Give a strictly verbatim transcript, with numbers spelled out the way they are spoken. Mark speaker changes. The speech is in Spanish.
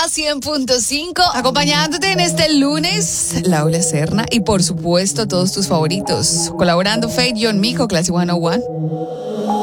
Speaker 1: Ultra cien punto cinco, acompañándote en este lunes, Laura Serna y por supuesto todos tus favoritos. Colaborando Fate, John Mico, Classy ciento uno.